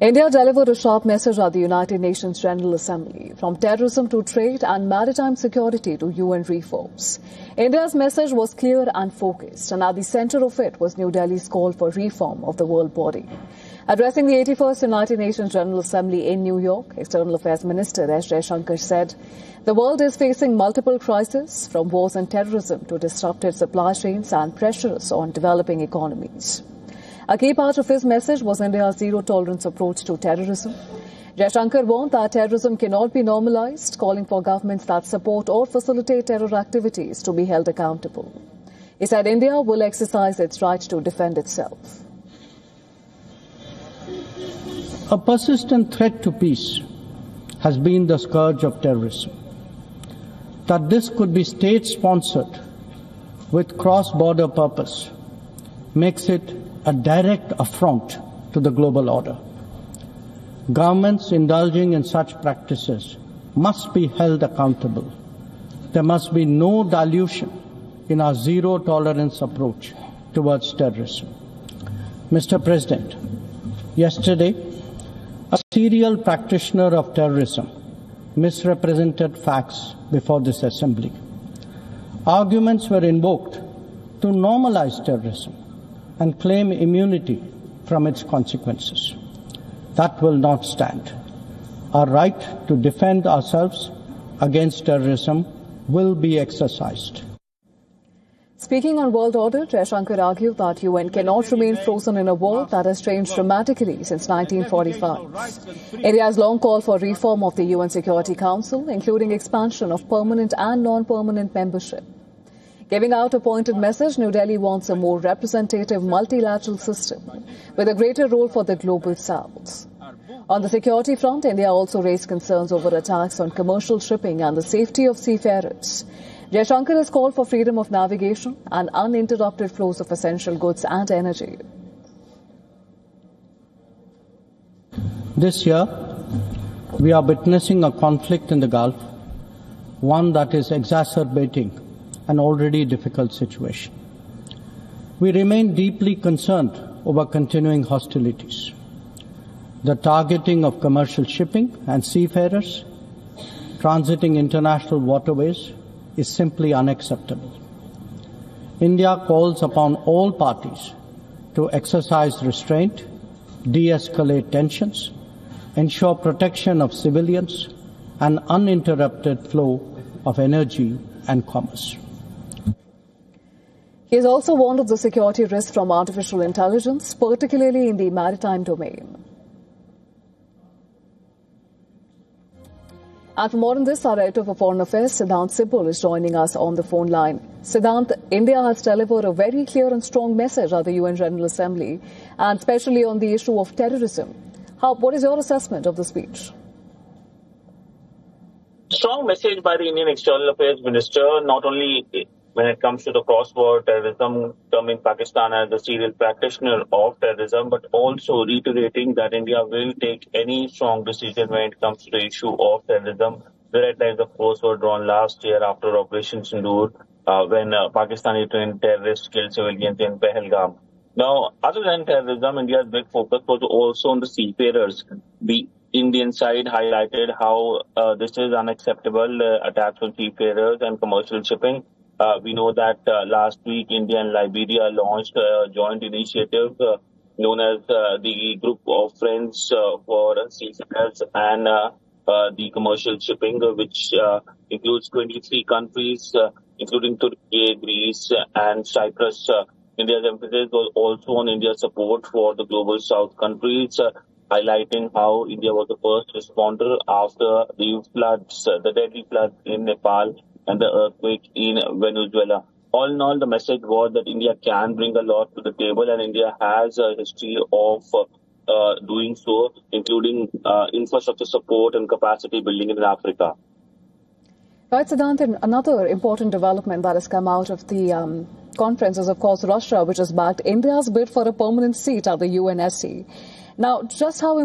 India delivered a sharp message at the United Nations General Assembly, from terrorism to trade and maritime security to UN reforms. India's message was clear and focused, and at the center of it was New Delhi's call for reform of the world body. Addressing the 81st United Nations General Assembly in New York, External Affairs Minister S. Jaishankar said, "The world is facing multiple crises, from wars and terrorism to disrupted supply chains and pressures on developing economies." A key part of his message was India's zero-tolerance approach to terrorism. Jaishankar warned that terrorism cannot be normalized, calling for governments that support or facilitate terror activities to be held accountable. He said India will exercise its right to defend itself. A persistent threat to peace has been the scourge of terrorism. That this could be state-sponsored with cross-border purpose makes it a direct affront to the global order. Governments indulging in such practices must be held accountable. There must be no dilution in our zero-tolerance approach towards terrorism. Mr. President, yesterday, a serial practitioner of terrorism misrepresented facts before this Assembly. Arguments were invoked to normalize terrorism and claim immunity from its consequences. That will not stand. Our right to defend ourselves against terrorism will be exercised. Speaking on world order, Jaishankar argued that UN cannot remain frozen in a world that has changed dramatically since 1945. India has long called for reform of the UN Security Council, including expansion of permanent and non-permanent membership. Giving out a pointed message, New Delhi wants a more representative multilateral system with a greater role for the global south. On the security front, India also raised concerns over attacks on commercial shipping and the safety of seafarers. Jaishankar has called for freedom of navigation and uninterrupted flows of essential goods and energy. This year, we are witnessing a conflict in the Gulf, one that is exacerbating an already difficult situation. We remain deeply concerned over continuing hostilities. The targeting of commercial shipping and seafarers transiting international waterways is simply unacceptable. India calls upon all parties to exercise restraint, de-escalate tensions, ensure protection of civilians, and uninterrupted flow of energy and commerce. He has also warned of the security risk from artificial intelligence, particularly in the maritime domain. And for more on this, our editor for Foreign Affairs, Siddhant Sibul, is joining us on the phone line. Siddhant, India has delivered a very clear and strong message at the UN General Assembly, and especially on the issue of terrorism. What is your assessment of the speech? Strong message by the Indian External Affairs Minister, not only when it comes to the cross-border terrorism, terming Pakistan as the serial practitioner of terrorism, but also reiterating that India will take any strong decision when it comes to the issue of terrorism. The red lines, of course, were drawn last year after Operation Sindoor, when Pakistani trained terrorists killed civilians in Pahalgam. Now, other than terrorism, India's big focus was also on the seafarers. The Indian side highlighted how this is unacceptable, attacks on seafarers and commercial shipping. We know that last week India and Liberia launched a joint initiative known as the Group of Friends for Seafarers and the Commercial Shipping, which includes 23 countries, including Turkey, Greece and Cyprus. India's emphasis was also on India's support for the Global South countries, highlighting how India was the first responder after the floods, the deadly floods in Nepal and the earthquake in Venezuela. All in all, the message was that India can bring a lot to the table, and India has a history of doing so, including infrastructure support and capacity building in Africa. Right, Siddhant, and another important development that has come out of the conference is, of course, Russia, which has backed India's bid for a permanent seat at the UNSC. Now, just how